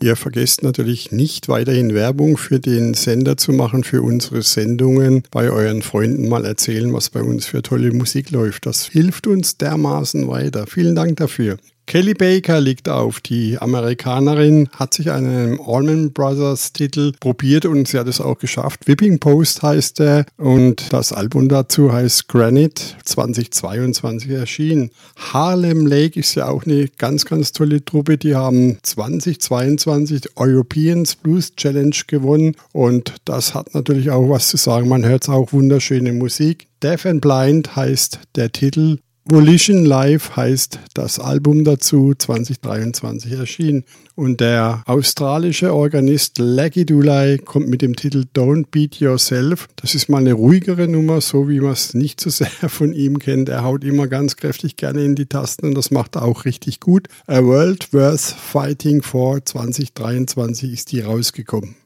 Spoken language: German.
Ihr vergesst natürlich nicht weiterhin Werbung für den Sender zu machen, für unsere Sendungen, bei euren Freunden mal erzählen, was bei uns für tolle Musik läuft. Das hilft uns dermaßen weiter. Vielen Dank dafür. Kelly Baker liegt auf. Die Amerikanerin hat sich an einem Allman Brothers Titel probiert und sie hat es auch geschafft. Whipping Post heißt er und das Album dazu heißt Granite, 2022 erschienen. Harlem Lake ist ja auch eine ganz, ganz tolle Truppe. Die haben 2022 Europeans Blues Challenge gewonnen und das hat natürlich auch was zu sagen. Man hört auch wunderschöne Musik. Deaf and Blind heißt der Titel. Volition Live heißt das Album dazu, 2023 erschienen. Und der australische Organist Lucky Dulay kommt mit dem Titel Don't Beat Yourself. Das ist mal eine ruhigere Nummer, so wie man es nicht so sehr von ihm kennt. Er haut immer ganz kräftig gerne in die Tasten und das macht er auch richtig gut. A World Worth Fighting For 2023 ist die rausgekommen.